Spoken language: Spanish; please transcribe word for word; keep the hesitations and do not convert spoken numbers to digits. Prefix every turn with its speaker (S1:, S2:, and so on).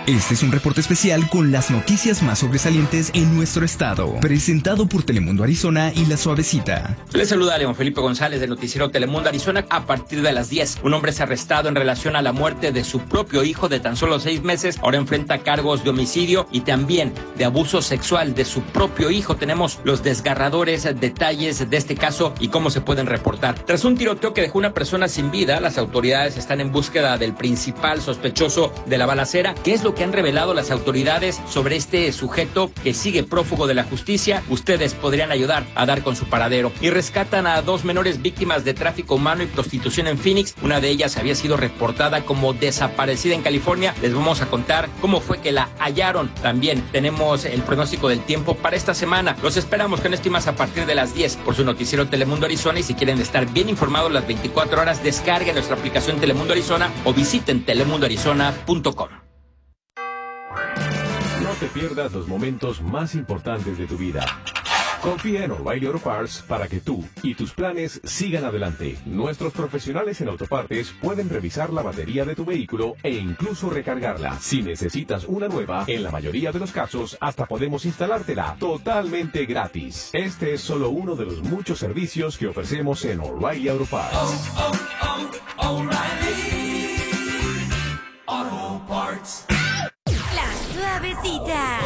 S1: Este es un reporte especial con las noticias más sobresalientes en nuestro estado, presentado por Telemundo Arizona y La Suavecita.
S2: Les saluda León Felipe González del noticiero Telemundo Arizona. A partir de las diez, un hombre es arrestado en relación a la muerte de su propio hijo de tan solo seis meses. Ahora enfrenta cargos de homicidio y también de abuso sexual de su propio hijo. Tenemos los desgarradores detalles de este caso y cómo se pueden reportar. Tras un tiroteo que dejó una persona sin vida, las autoridades están en búsqueda del principal sospechoso de la balacera. ¿Qué es lo que han revelado las autoridades sobre este sujeto que sigue prófugo de la justicia? Ustedes podrían ayudar a dar con su paradero. Y rescatan a dos menores víctimas de tráfico humano y prostitución en Phoenix. Una de ellas había sido reportada como desaparecida en California. Les vamos a contar cómo fue que la hallaron. También tenemos el pronóstico del tiempo para esta semana. Los esperamos con esto y más a partir de las diez por su noticiero Telemundo Arizona. Y si quieren estar bien informados las veinticuatro horas, descarguen nuestra aplicación Telemundo Arizona o visiten telemundo arizona punto com.
S3: No te pierdas los momentos más importantes de tu vida. Confía en O'Reilly Auto Parts para que tú y tus planes sigan adelante. Nuestros profesionales en autopartes pueden revisar la batería de tu vehículo e incluso recargarla. Si necesitas una nueva, en la mayoría de los casos, hasta podemos instalártela totalmente gratis. Este es solo uno de los muchos servicios que ofrecemos en O'Reilly Auto Parts. Oh, oh, oh, O'Reilly Auto Parts.
S4: La Suavecita.